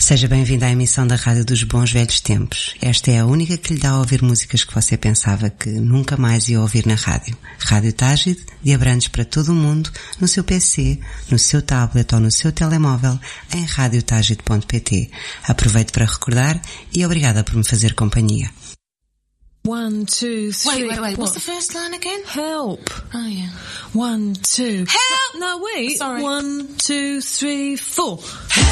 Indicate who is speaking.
Speaker 1: Seja bem-vindo à emissão da Rádio dos Bons Velhos Tempos. Esta é a única que lhe dá a ouvir músicas que você pensava que nunca mais ia ouvir na rádio. Rádio Tágide, de Abrantes para todo o mundo, no seu PC, no seu tablet ou no seu telemóvel, em radiotagide.pt. Aproveito para recordar e obrigada por me fazer companhia.
Speaker 2: 1, 2, 3.
Speaker 3: Wait. What's the first line again?
Speaker 2: Help.
Speaker 3: Oh, yeah.
Speaker 2: 1, 2.
Speaker 3: Help!
Speaker 2: No, wait.
Speaker 3: Sorry.
Speaker 2: 1, 2, 3, 4.
Speaker 3: Help!